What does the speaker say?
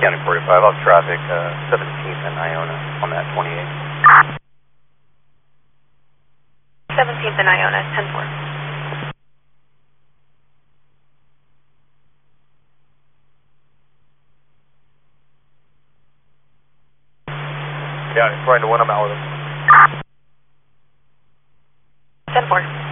County 45, off traffic, 17th and Iona on that 28. 17th and Iona, 10-4. Yeah, he's going to win them out with him. 10-4.